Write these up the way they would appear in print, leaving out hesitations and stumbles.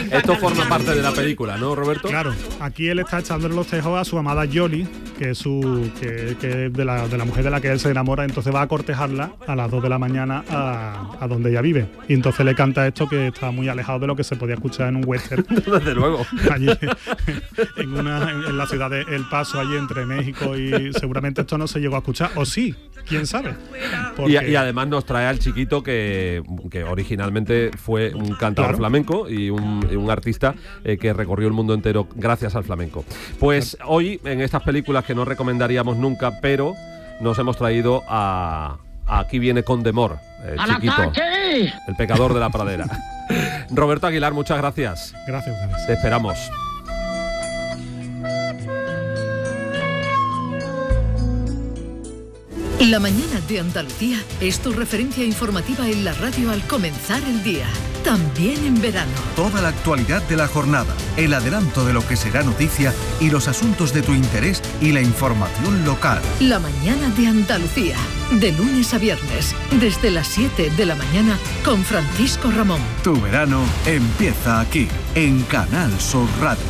Esto forma parte de la película, ¿no, Roberto? Claro, aquí él está echándole los tejos a su amada Jolie, que es de la mujer de la que él se enamora, entonces va a cortejarla a las 2 de la mañana a donde ella vive. Y entonces le canta esto que está muy alejado de lo que se podía escuchar en un western. Desde luego. Allí, en la ciudad de El Paso, allí entre México, y seguramente esto no se llegó a escuchar, o sí, quién sabe. Porque... Y además nos trae al chiquito que originalmente fue un cantador flamenco y un artista que recorrió el mundo entero gracias al flamenco. Pues hoy, en estas películas que no recomendaríamos nunca, pero nos hemos traído a Aquí viene Condemor, el chiquito, el pecador de la pradera. Roberto Aguilar, muchas gracias. Gracias a ustedes. Te esperamos. La mañana de Andalucía es tu referencia informativa en la radio al comenzar el día. También en verano. Toda la actualidad de la jornada, el adelanto de lo que será noticia y los asuntos de tu interés y la información local. La mañana de Andalucía, de lunes a viernes, desde las 7 de la mañana con Francisco Ramón. Tu verano empieza aquí, en Canal Sur Radio.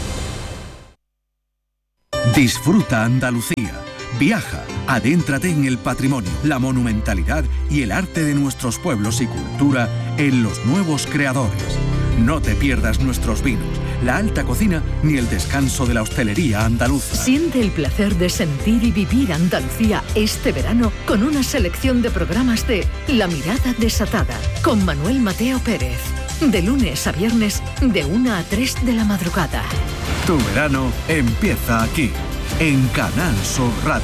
Disfruta Andalucía. Viaja, adéntrate en el patrimonio, la monumentalidad y el arte de nuestros pueblos y cultura en Los Nuevos Creadores. No te pierdas nuestros vinos, la alta cocina ni el descanso de la hostelería andaluza. Siente el placer de sentir y vivir Andalucía este verano con una selección de programas de La Mirada Desatada con Manuel Mateo Pérez. De lunes a viernes, de 1 a 3 de la madrugada. Tu verano empieza aquí, en Canal Sur Radio.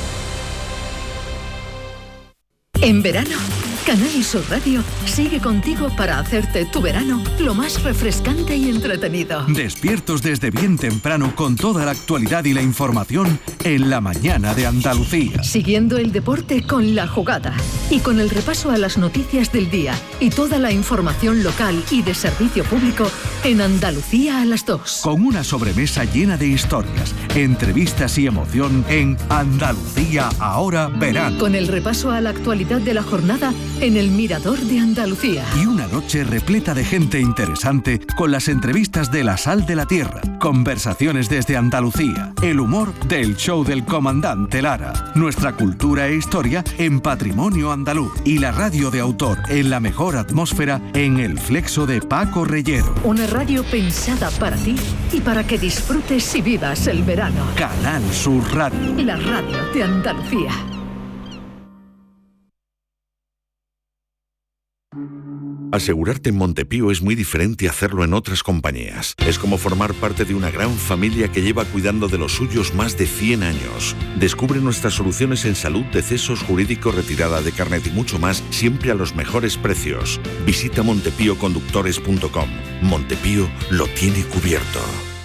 En verano, Canal Sur Radio sigue contigo para hacerte tu verano lo más refrescante y entretenido. Despiertos desde bien temprano con toda la actualidad y la información en la mañana de Andalucía. Siguiendo el deporte con La Jugada y con el repaso a las noticias del día y toda la información local y de servicio público en Andalucía a las 2. Con una sobremesa llena de historias, entrevistas y emoción en Andalucía ahora verano. Con el repaso a la actualidad de la jornada en el Mirador de Andalucía. Y una noche repleta de gente interesante con las entrevistas de La Sal de la Tierra, conversaciones desde Andalucía, el humor del show del comandante Lara, nuestra cultura e historia en Patrimonio Andaluz y la radio de autor en la mejor atmósfera en El Flexo de Paco Reyero. Una radio pensada para ti y para que disfrutes y vivas el verano. Canal Sur Radio. La radio de Andalucía. Asegurarte en Montepío es muy diferente a hacerlo en otras compañías. Es como formar parte de una gran familia que lleva cuidando de los suyos más de 100 años. Descubre nuestras soluciones en salud, decesos, jurídico, retirada de carnet y mucho más, siempre a los mejores precios. Visita montepíoconductores.com. Montepío lo tiene cubierto.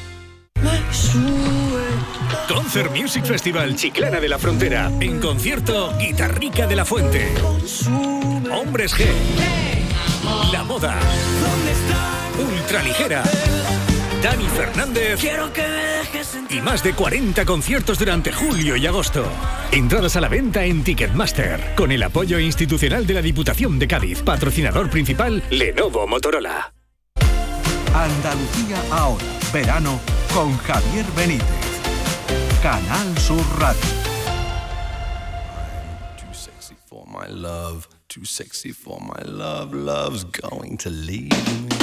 Concert Music Festival Chiclana de la Frontera. En concierto, Guitarrica de la Fuente. Hombres G. La Moda, Ultraligera, Dani Fernández y más de 40 conciertos durante julio y agosto. Entradas a la venta en Ticketmaster, con el apoyo institucional de la Diputación de Cádiz. Patrocinador principal, Lenovo Motorola. Andalucía ahora, verano, con Javier Benítez. Canal Sur Radio. I'm too sexy for my love. Too sexy for my love, love's going to leave me.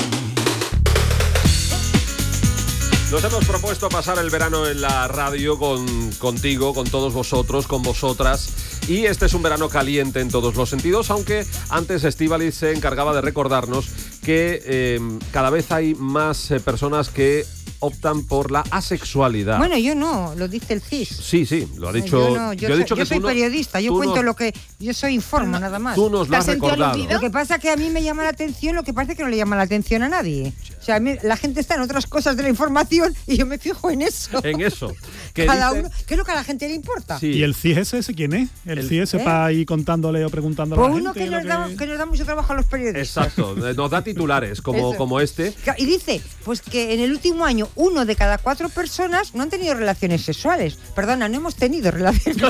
Nos hemos propuesto pasar el verano en la radio contigo, con todos vosotros, con vosotras. Y este es un verano caliente en todos los sentidos, aunque antes Estíbaliz se encargaba de recordarnos que cada vez hay más personas que optan por la asexualidad. Bueno, yo no, lo dice el CIS. Sí, lo ha dicho. Yo soy periodista, yo cuento lo que... Yo soy informo, nada más. Tú nos lo has recordado. Lo que pasa es que a mí me llama la atención lo que parece que no le llama la atención a nadie. O sea, la gente está en otras cosas de la información y yo me fijo en eso. En eso. Cada uno, ¿qué es lo que a la gente le importa? Sí. ¿Y el CIS ese quién es? ¿El CIS para ir contándole o preguntándole a la gente? Uno que nos da mucho trabajo a los periodistas. Exacto, nos da titulares como este. Y dice, pues que en el último año 1 de cada 4 personas no han tenido relaciones sexuales. Perdona, no hemos tenido relaciones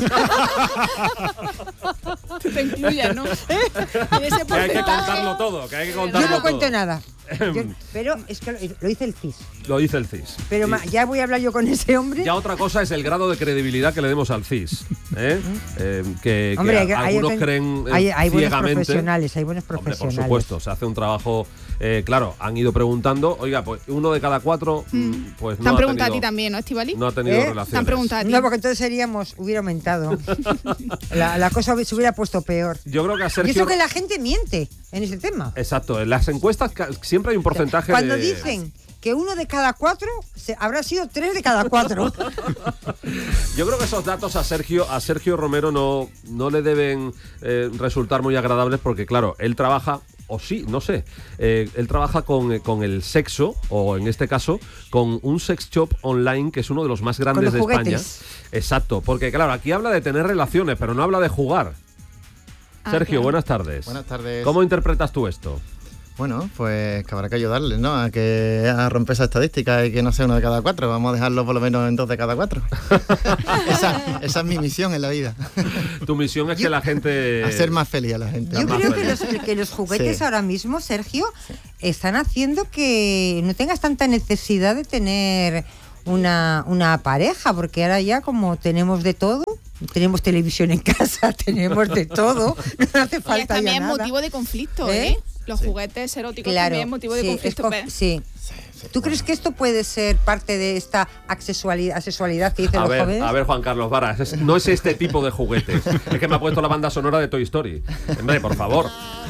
Tú te incluyes, ¿no? Que hay que contarlo todo, que hay que contarlo Yo no cuento todo. nada. Pero es que lo dice el CIS. Lo dice el CIS. Pero ya voy a hablar yo con ese hombre. Ya otra cosa es el grado de credibilidad que le demos al CIS. Que Hombre, algunos creen hay buenos ciegamente. Profesionales, hay buenos Hombre, profesionales. por supuesto, se hace un trabajo. Claro, han ido preguntando. Oiga, pues 1 de cada 4, pues Te no han ha preguntado a ti tenido, también, ¿no, Estivali? no ha tenido relaciones. Te han preguntado a ti. No, porque entonces hubiera aumentado. la cosa se hubiera puesto peor. Yo creo que a Y Sergio. eso que la gente miente en ese tema. Exacto, en las encuestas siempre hay un porcentaje Cuando de. dicen que 1 de cada 4, habrá sido 3 de cada 4. Yo creo que esos datos a Sergio Romero no le deben resultar muy agradables porque, claro, él trabaja, o sí, no sé, él trabaja con el sexo, o en este caso, con un sex shop online que es uno de los más grandes los de España. juguetes. Exacto, porque, claro, aquí habla de tener relaciones, pero no habla de jugar. Sergio, claro. buenas tardes. Buenas tardes. ¿Cómo interpretas tú esto? Bueno, pues que habrá que ayudarles, ¿no? A romper esa estadística y que no sea 1 de cada 4. Vamos a dejarlo por lo menos en 2 de cada 4. esa es mi misión en la vida. Tu misión es que la gente. Hacer más feliz a la gente. Yo más creo feliz. que los juguetes Sí. ahora mismo, Sergio, están haciendo que no tengas tanta necesidad de tener una pareja, porque ahora ya como tenemos de todo, tenemos televisión en casa, tenemos de todo, no hace Y es falta ya también nada. motivo de conflicto, ¿Eh? ¿eh? Los juguetes eróticos también es motivo de conflicto. Sí. ¿Tú crees que esto puede ser parte de esta asexualidad que dicen los jóvenes? A ver, Juan Carlos Varas, no es este tipo de juguetes. Es que me ha puesto la banda sonora de Toy Story. Hombre, por favor.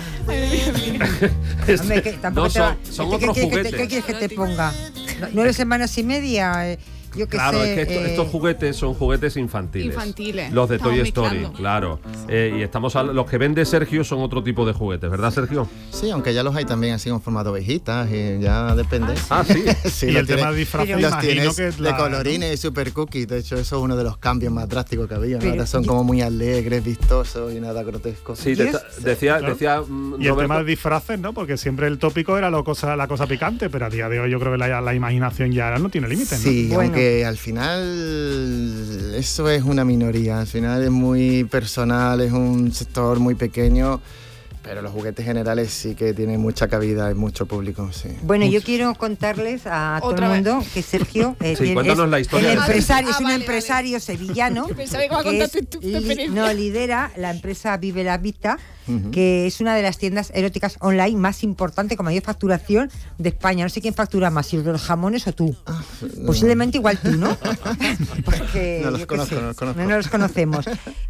Hombre, que tampoco No, te va- son ¿qué otros quieres juguetes. que te ponga? ¿9 semanas y media? Yo qué Claro, sé. es que estos juguetes son juguetes infantiles. Infantiles. Los de Estamos Toy Story, mezclando. claro. Y los que vende Sergio son otro tipo de juguetes, ¿verdad, Sergio? Sí, aunque ya los hay también así en formato ovejitas y ya depende. Ah, sí. Sí, Y los el tema tienes- de disfraces, Pero- los imagino tienes que de colorines y super cookies. De hecho, eso es uno de los cambios más drásticos que había, ¿no? Pero Ahora son yo- como muy alegres, vistosos y nada grotescos. Sí, Yo- decía Claro. Y el Roberto, tema de disfraces, ¿no? Porque siempre el tópico era la cosa picante, pero a día de hoy yo creo que la imaginación ya no tiene límites, ¿no? Sí, Bueno. aunque al final eso es una minoría, al final es muy personal, es un sector muy pequeño, pero los juguetes generales sí que tienen mucha cabida en mucho público, sí. Bueno, yo quiero contarles a todo Otra el vez. mundo que Sergio Sí, cuéntanos la historia el de empresario, Sergio. es un Vale, empresario sevillano Pensaba que iba a que contarte tu experiencia. lidera la empresa Vive la Vita, que es una de las tiendas eróticas online más importante con mayor facturación de España. No sé quién factura más, si los jamones o tú. Posiblemente igual tú, ¿no? Porque No los yo qué conozco, sé, no los conozco. no los conocemos.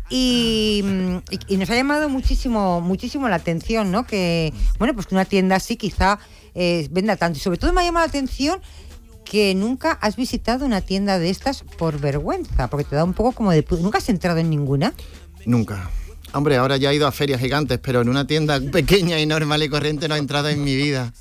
Y nos ha llamado muchísimo la atención, ¿no? Que, bueno, pues que una tienda así quizá venda tanto. Y sobre todo me ha llamado la atención que nunca has visitado una tienda de estas por vergüenza, porque te da un poco como de... ¿Nunca has entrado en ninguna? Nunca. Hombre, ahora ya he ido a ferias gigantes, pero en una tienda pequeña y normal y corriente no he entrado en mi vida.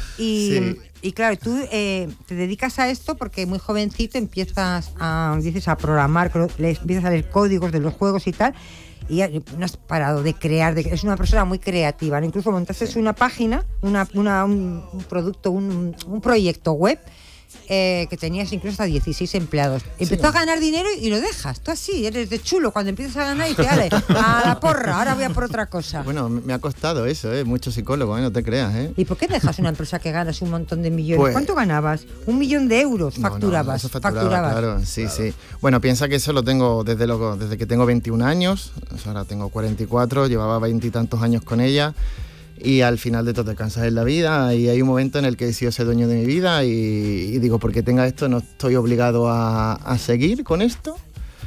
Y claro, tú te dedicas a esto porque muy jovencito empiezas a programar, empiezas a leer códigos de los juegos y tal, y ya no has parado de crear, es una persona muy creativa, ¿no? Incluso montaste una página, un producto, un proyecto web que tenías incluso hasta 16 empleados. Empezó a ganar dinero y lo dejas. Tú así, eres de chulo. Cuando empiezas a ganar y dices, dale, a la porra, ahora voy a por otra cosa. Bueno, me ha costado eso, mucho psicólogo, no te creas, ¿Y por qué dejas una empresa que ganas un montón de millones? Pues- ¿Cuánto ganabas? 1 millón de euros facturabas. No, eso facturaba, claro, sí. Bueno, piensa que eso lo tengo desde que tengo 21 años, o sea, ahora tengo 44, llevaba 20 y tantos años con ella. Y al final de todo te cansas en la vida y hay un momento en el que he sido ser dueño de mi vida y digo, porque tenga esto no estoy obligado a seguir con esto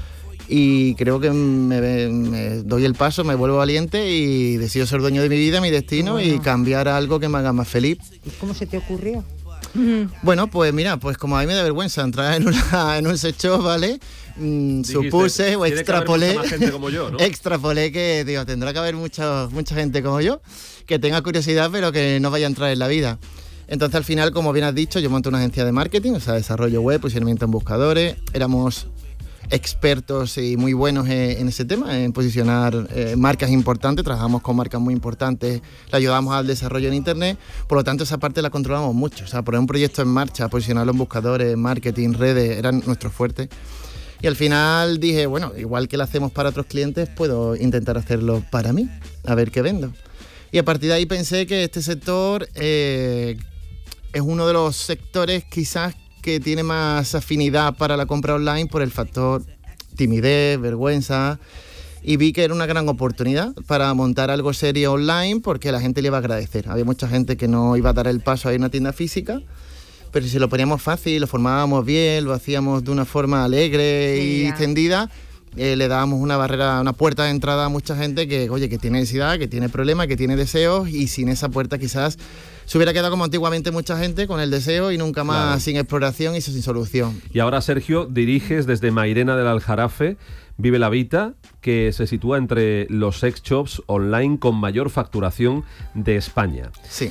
y creo que me doy el paso, me vuelvo valiente y decido ser dueño de mi vida, mi destino y cambiar a algo que me haga más feliz. ¿Y cómo se te ocurrió? Bueno, pues mira, pues como a mí me da vergüenza entrar en un sex shop, ¿vale? Supuse o tiene que haber extrapolé, mucha más gente como yo, ¿no? extrapolé que digo, tendrá que haber mucha gente como yo que tenga curiosidad pero que no vaya a entrar en la vida. Entonces al final, como bien has dicho, yo monté una agencia de marketing, o sea, desarrollo web, posicionamiento en buscadores, expertos y muy buenos en ese tema, en posicionar marcas importantes. Trabajamos con marcas muy importantes, le ayudamos al desarrollo en Internet, por lo tanto esa parte la controlamos mucho. O sea, poner un proyecto en marcha, posicionarlo en buscadores, marketing, redes, eran nuestros fuertes. Y al final dije, bueno, igual que lo hacemos para otros clientes, puedo intentar hacerlo para mí, a ver qué vendo. Y a partir de ahí pensé que este sector es uno de los sectores quizás que tiene más afinidad para la compra online por el factor timidez, vergüenza, y vi que era una gran oportunidad para montar algo serio online porque la gente le iba a agradecer. Había mucha gente que no iba a dar el paso a ir a una tienda física, pero si lo poníamos fácil, lo formábamos bien, lo hacíamos de una forma alegre y extendida, le dábamos una puerta de entrada a mucha gente que, oye, que tiene necesidad, que tiene problemas, que tiene deseos, y sin esa puerta quizás se hubiera quedado como antiguamente mucha gente con el deseo y nunca más, sin exploración y sin solución. Y ahora, Sergio, diriges desde Mairena del Aljarafe Vive la Vita, que se sitúa entre los sex shops online con mayor facturación de España. Sí.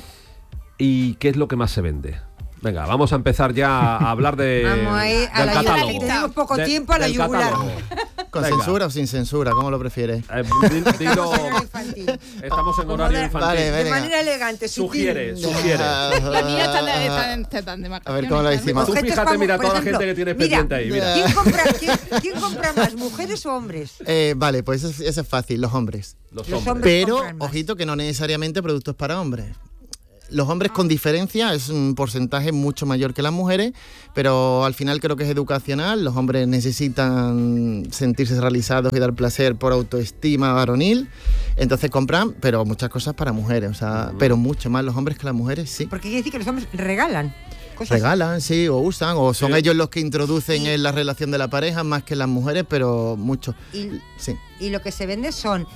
¿Y qué es lo que más se vende? Venga, vamos a empezar ya a hablar de vamos ahí a del la catálogo. Tenemos poco tiempo a la yugular. ¿Con censura o sin censura? ¿Cómo lo prefieres? Dilo, estamos en horario infantil. Vale, de manera elegante, Sugiere. La niña está de vacaciones. A ver cómo lo decimos. Tú fíjate, mira toda la gente que tienes pendiente ahí. Mira. ¿Quién compra más, mujeres o hombres? Vale, pues eso es fácil, los hombres. Los hombres. Pero, ojito, que no necesariamente productos para hombres. Los hombres con diferencia es un porcentaje mucho mayor que las mujeres, pero al final creo que es educacional. Los hombres necesitan sentirse realizados y dar placer por autoestima varonil, entonces compran, pero muchas cosas para mujeres, o sea, pero mucho más los hombres que las mujeres, sí. Porque quiere decir que los hombres regalan cosas. Regalan, sí, o usan, o son ellos los que introducen en la relación de la pareja más que las mujeres, pero mucho. Y lo que se vende son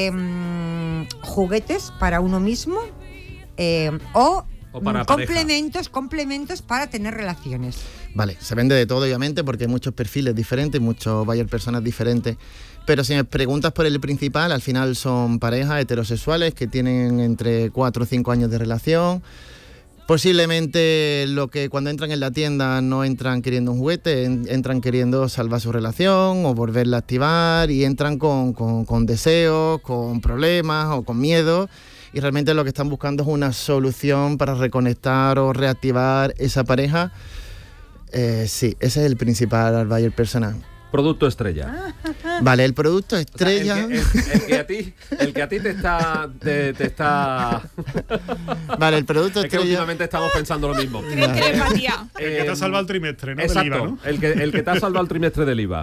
juguetes para uno mismo, o para complementos para tener relaciones. Vale, se vende de todo, obviamente, porque hay muchos perfiles diferentes, muchos buyer personas diferentes. Pero si me preguntas por el principal, al final son parejas heterosexuales que tienen entre 4 o 5 años de relación. Posiblemente lo que cuando entran en la tienda no entran queriendo un juguete, entran queriendo salvar su relación o volverla a activar, y entran con deseos, con problemas o con miedo. Y realmente lo que están buscando es una solución para reconectar o reactivar esa pareja. Sí, ese es el principal buyer personal. Producto estrella. Vale, el producto estrella. O sea, el que a ti te está. Vale, el producto es estrella. Que últimamente estamos pensando lo mismo. El que te ha salvado el trimestre, ¿no? Exacto, del IVA, ¿no? el que te ha salvado el trimestre del IVA.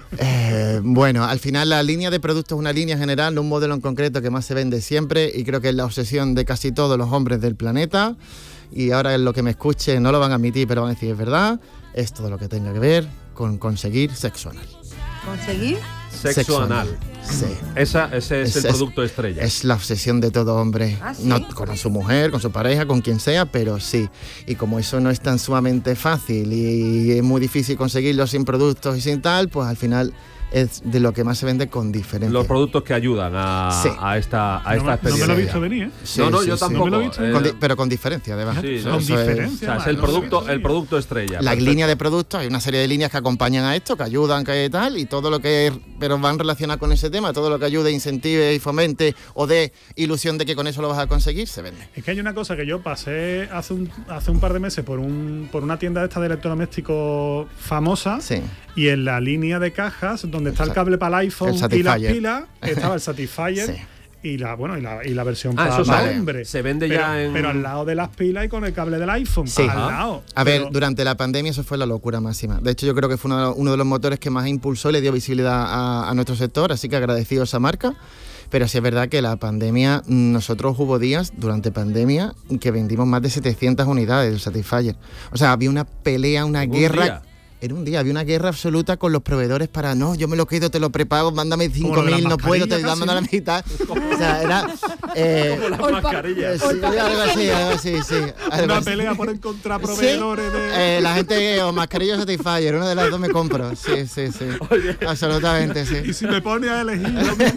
Bueno, al final la línea de productos es una línea general, no un modelo en concreto que más se vende siempre, y creo que es la obsesión de casi todos los hombres del planeta. Y ahora en lo que me escuche no lo van a admitir, pero van a decir es verdad. Es todo lo que tenga que ver con conseguir sexo anal. ¿Conseguir? Sexo anal. Sí. Ese es el producto estrella. Es la obsesión de todo hombre. ¿Sí? No con su mujer, con su pareja, con quien sea, pero sí. Y como eso no es tan sumamente fácil y es muy difícil conseguirlo sin productos y sin tal, pues al final es de lo que más se vende con diferencia. Los productos que ayudan a esta experiencia. No me lo he visto venir, ¿eh? Sí, yo tampoco. No me lo he visto pero con diferencia, además. Sí, con diferencia. Es el producto estrella. La línea de productos, hay una serie de líneas que acompañan a esto, que ayudan, que tal, y todo lo que pero van relacionadas con ese tema, todo lo que ayude, incentive y fomente o dé ilusión de que con eso lo vas a conseguir, se vende. Es que hay una cosa que yo pasé hace un par de meses por una tienda esta de electrodomésticos famosa, y en la línea de cajas donde está el cable para el iPhone y las pilas, estaba el Satisfyer. Sí. Y la versión para hombre. Se vende pero al lado de las pilas y con el cable del iPhone. Sí. Al lado. A ver, durante la pandemia eso fue la locura máxima. De hecho, yo creo que fue uno de los motores que más impulsó y le dio visibilidad a nuestro sector, así que agradecido a esa marca. Pero sí es verdad que la pandemia, nosotros hubo días durante pandemia que vendimos más de 700 unidades del Satisfyer. O sea, había una pelea, una guerra. Era un día, había una guerra absoluta con los proveedores para, no, yo me lo quedo, te lo prepago, mándame 5.000, no puedo, te dando la mitad. O sea, era... como las mascarillas. Sí, algo así, sí. Una pelea por encontrar proveedores de... la gente, o mascarillas o Satisfyer, una de las dos me compro. Sí. Oye. Absolutamente, sí. Y si me pone a elegir...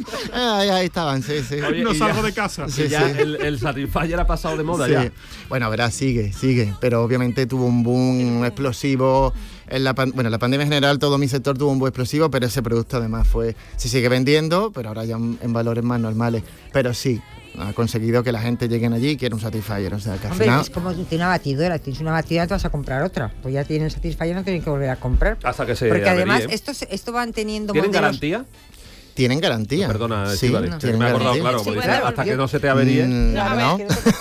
ahí estaban, sí. Oye, no salgo de casa. Sí, ya el Satisfyer ha pasado de moda ya. Bueno, verás, sigue, pero obviamente tuvo un boom explosivo en la la pandemia en general, todo mi sector tuvo un buen explosivo, pero ese producto además se sigue vendiendo, pero ahora ya en valores más normales. Pero sí, ha conseguido que la gente llegue allí y quiera un Satisfyer. O sea, que al Hombre, final... es como si tienes una batidora. Tienes una batidora, te vas a comprar otra. Pues ya tienes Satisfyer, no tienes que volver a comprar. Hasta que se Porque además averíe. esto van teniendo ¿Tienen modelos... garantía? Tienen garantía. Perdona, sí, Estíbaliz, tienen me he acordado, garantía. claro, porque dice, hasta que no se te averíe. No.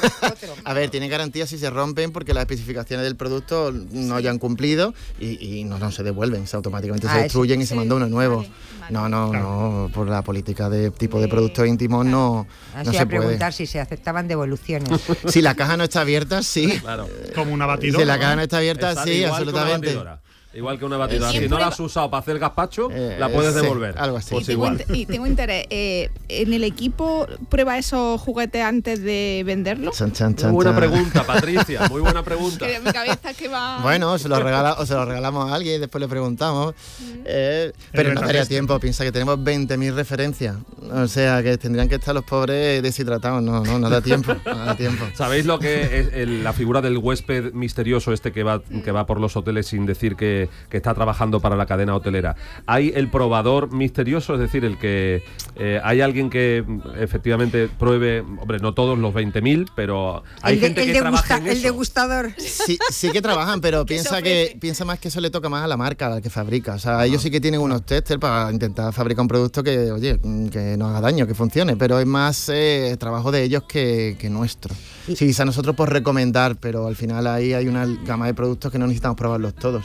A ver, tienen garantía si se rompen porque las especificaciones del producto no hayan cumplido y no se devuelven, automáticamente se destruyen y se manda uno nuevo. Vale. No, por la política de tipo de productos íntimos no se puede. Preguntar si se aceptaban devoluciones. Si la caja no está abierta, sí. Claro. Como una batidora. Si la caja no está abierta, sí, absolutamente. Igual que una batidora. Si no la has usado para hacer gazpacho, la puedes devolver. Algo así. Pues igual. Y tengo interés. ¿En el equipo prueba esos juguetes antes de venderlos? Muy buena pregunta, Patricia. Muy buena pregunta. Que mi cabeza que va... Bueno, se lo regalamos a alguien y después le preguntamos. Pero no daría tiempo. Piensa que tenemos 20.000 referencias. O sea, que tendrían que estar los pobres deshidratados. No da tiempo. No da tiempo. ¿Sabéis lo que es la figura del huésped misterioso que va por los hoteles sin decir que está trabajando para la cadena hotelera? Hay el probador misterioso, es decir, el que hay alguien que efectivamente pruebe, hombre, no todos los 20.000, pero hay gente que trabaja en eso. El degustador. Sí que trabajan, pero piensa más que eso le toca más a la marca, a la que fabrica. O sea, ellos sí que tienen unos testers para intentar fabricar un producto que, oye, que no haga daño, que funcione, pero es más trabajo de ellos que nuestro. Sí, a nosotros por recomendar, pero al final ahí hay una gama de productos que no necesitamos probarlos todos.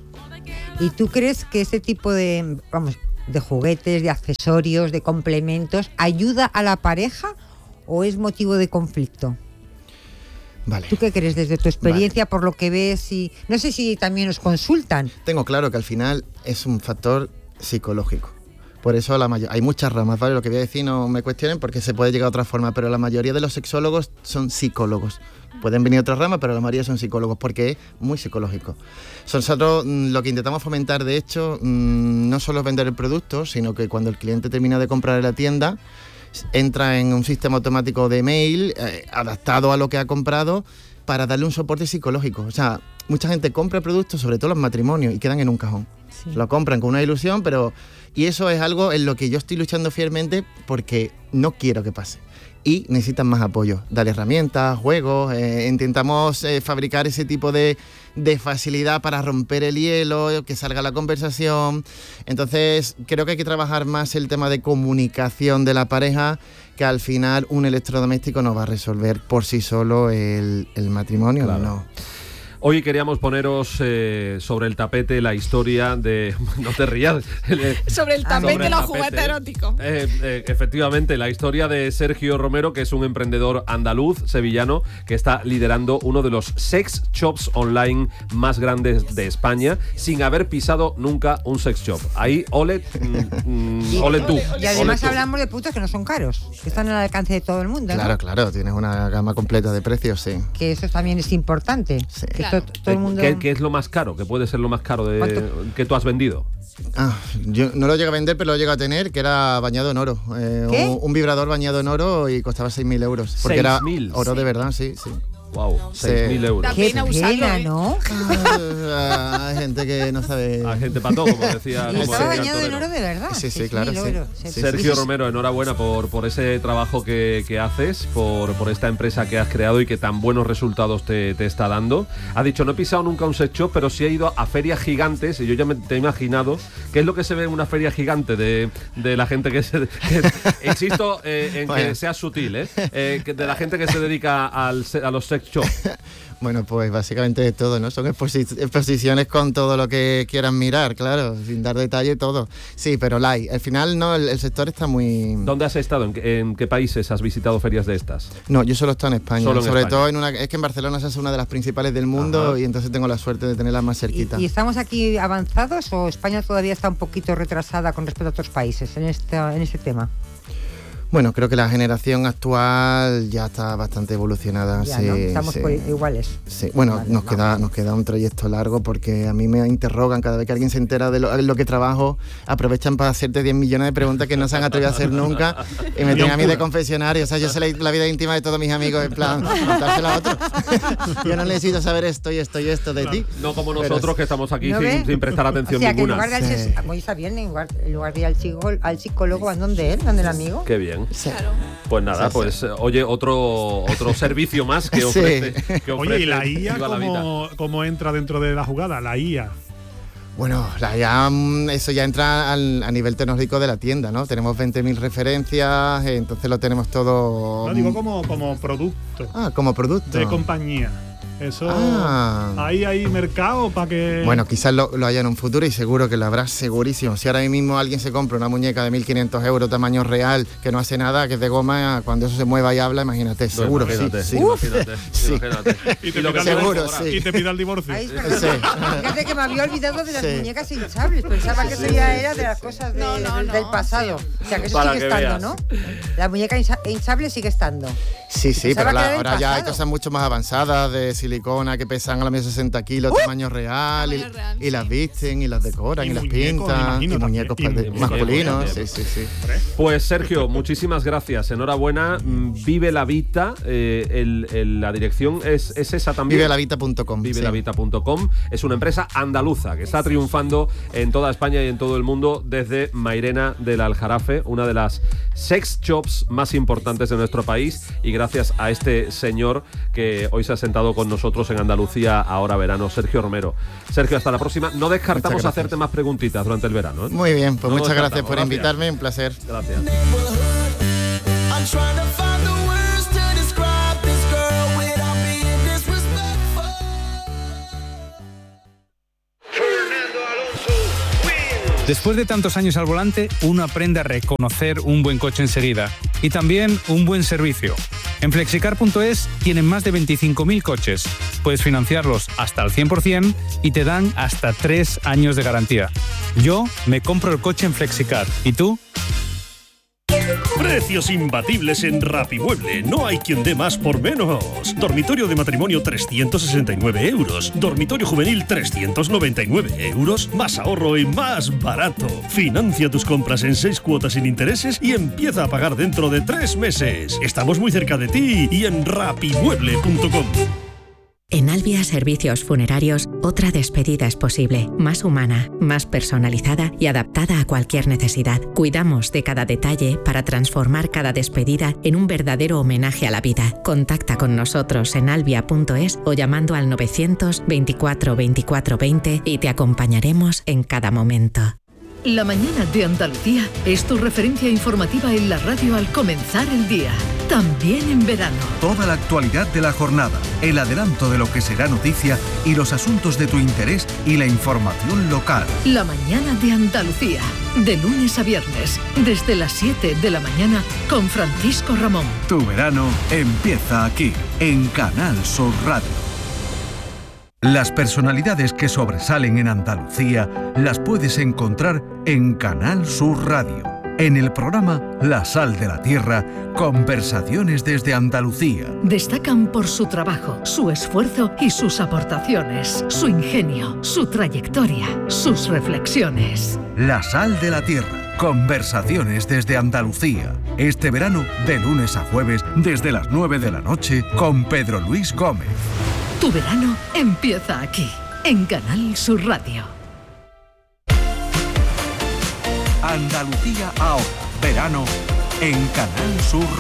¿Y tú crees que ese tipo de juguetes, de accesorios, de complementos, ayuda a la pareja o es motivo de conflicto? Vale. ¿Tú qué crees desde tu experiencia, por lo que ves? Y no sé si también os consultan. Tengo claro que al final es un factor psicológico. Por eso hay muchas ramas, ¿vale? Lo que voy a decir no me cuestionen porque se puede llegar a otra forma, pero la mayoría de los sexólogos son psicólogos. Pueden venir otras ramas, pero la mayoría son psicólogos porque es muy psicológico. Nosotros lo que intentamos fomentar, de hecho, no solo es vender el producto, sino que cuando el cliente termina de comprar en la tienda, entra en un sistema automático de mail adaptado a lo que ha comprado para darle un soporte psicológico. O sea, mucha gente compra productos, sobre todo los matrimonios, y quedan en un cajón. Sí. Lo compran con una ilusión, y eso es algo en lo que yo estoy luchando fielmente porque no quiero que pase. Y necesitan más apoyo, dar herramientas, juegos, intentamos fabricar ese tipo de facilidad para romper el hielo, que salga la conversación. Entonces creo que hay que trabajar más el tema de comunicación de la pareja, que al final un electrodoméstico no va a resolver por sí solo el matrimonio, claro. No. Hoy queríamos poneros sobre el tapete la historia de... No te rías. Sobre el tapete los juguetes eróticos. Efectivamente, la historia de Sergio Romero, que es un emprendedor andaluz, sevillano, que está liderando uno de los sex shops online más grandes de España, sin haber pisado nunca un sex shop. Ahí, ole tú. Y además hablamos de productos que no son caros, que están al alcance de todo el mundo, ¿no? Claro, tienes una gama completa de precios, sí. Que eso también es importante. Sí. Claro. Todo el mundo... ¿Qué es lo más caro? ¿Qué puede ser lo más caro que tú has vendido? Yo no lo llego a vender, pero lo llego a tener, que era bañado en oro. Un vibrador bañado en oro y costaba 6.000 euros. Porque era oro de verdad, sí. Wow, 6.000 euros. Da pena usarlo, ¿no? Hay gente que no sabe. Hay gente pató, como decía. Estaba bañado en oro de verdad. Sí, claro. Sergio Romero, enhorabuena por ese trabajo que haces, por esta empresa que has creado y que tan buenos resultados te está dando. Ha dicho, no he pisado nunca un sex shop, pero sí he ido a ferias gigantes y yo ya te he imaginado qué es lo que se ve en una feria gigante de la gente insisto en que sea sutil, de la gente que se dedica a los sex shop. Bueno, pues básicamente de todo, ¿no? Son exposiciones con todo lo que quieran mirar, claro, sin dar detalle todo. Sí, pero al final no, el sector está muy... ¿Dónde has estado? ¿En qué países has visitado ferias de estas? No, yo solo he estado en España. Sobre todo es que en Barcelona se hace una de las principales del mundo. Ajá. Y entonces tengo la suerte de tenerla más cerquita. ¿Y estamos aquí avanzados o España todavía está un poquito retrasada con respecto a otros países en este tema? Bueno, creo que la generación actual ya está bastante evolucionada. Ya, sí, ¿no? Estamos sí. Iguales. Sí, bueno, Vale, nos queda un trayecto largo porque a mí me interrogan cada vez que alguien se entera de lo que trabajo, aprovechan para hacerte 10 millones de preguntas que no se han atrevido a hacer nunca y me tienen a mí de confesionario. O sea, yo sé la vida íntima de todos mis amigos, en plan, contársela a otro. Yo no necesito saber esto y esto y esto de ti. No como nosotros que estamos aquí ¿No sin prestar atención o sea, ninguna. Que en lugar de muy está bien, en lugar de ir al psicólogo, ¿van donde él? ¿Donde el amigo? Qué bien. Sí. Pues nada, Sí, pues oye, otro servicio más que ofrece. Sí. Que Oye, ¿y la ofrece IA Viva la Vida. cómo entra dentro de la jugada? La IA. Bueno, eso ya entra a nivel tecnológico de la tienda, ¿no? Tenemos 20.000 referencias, entonces lo tenemos todo... No, digo como producto. Como producto. De compañía. Eso. ¿Hay mercado para que...? Bueno, quizás lo haya en un futuro y seguro que lo habrá, segurísimo. Si ahora mismo alguien se compra una muñeca de 1.500 euros tamaño real, que no hace nada, que es de goma, cuando eso se mueva y habla, imagínate, seguro que sí. Imagínate. Y te pida el divorcio. Sí. Fíjate que me había olvidado de las muñecas hinchables. Pensaba que eso ya era de las cosas del pasado. O sea, que eso sigue estando, ¿no? La muñeca hinchable sigue estando. Sí, pero ahora ya hay cosas mucho más avanzadas de silicona que pesan a lo menos 60 kilos, tamaño real, y las visten y las decoran y las pintan, y muñecos masculinos. Sí. Pues Sergio, muchísimas gracias, enhorabuena. Vive la Vita, la dirección es esa también. Vivelavita.com. Vivelavita.com es una empresa andaluza que está triunfando en toda España y en todo el mundo desde Mairena del Aljarafe, una de las sex shops más importantes de nuestro país, y gracias a este señor que hoy se ha sentado con nosotros en Andalucía ahora verano, Sergio Romero. Sergio, hasta la próxima. No descartamos hacerte más preguntitas durante el verano, ¿eh? Muy bien, pues muchas gracias por invitarme, un placer. Gracias. Después de tantos años al volante, uno aprende a reconocer un buen coche enseguida y también un buen servicio. En Flexicar.es tienen más de 25.000 coches. Puedes financiarlos hasta al 100% y te dan hasta 3 años de garantía. Yo me compro el coche en Flexicar. ¿Y tú? Precios imbatibles en Rapimueble. No hay quien dé más por menos. Dormitorio de matrimonio 369 euros. Dormitorio juvenil 399 euros. Más ahorro y más barato. Financia tus compras en 6 cuotas sin intereses y empieza a pagar dentro de 3 meses. Estamos muy cerca de ti y en rapimueble.com. En Albia Servicios Funerarios, otra despedida es posible, más humana, más personalizada y adaptada a cualquier necesidad. Cuidamos de cada detalle para transformar cada despedida en un verdadero homenaje a la vida. Contacta con nosotros en albia.es o llamando al 900 24 24 20 y te acompañaremos en cada momento. La mañana de Andalucía es tu referencia informativa en la radio al comenzar el día, también en verano. Toda la actualidad de la jornada, el adelanto de lo que será noticia y los asuntos de tu interés y la información local. La mañana de Andalucía, de lunes a viernes, desde las 7 de la mañana con Francisco Ramón. Tu verano empieza aquí, en Canal Sur Radio. Las personalidades que sobresalen en Andalucía las puedes encontrar en Canal Sur Radio. En el programa La Sal de la Tierra, conversaciones desde Andalucía. Destacan por su trabajo, su esfuerzo y sus aportaciones, su ingenio, su trayectoria, sus reflexiones. La Sal de la Tierra, conversaciones desde Andalucía. Este verano, de lunes a jueves, desde las 9 de la noche, con Pedro Luis Gómez. Tu verano empieza aquí, en Canal Sur Radio. Andalucía ahora, verano, en Canal Sur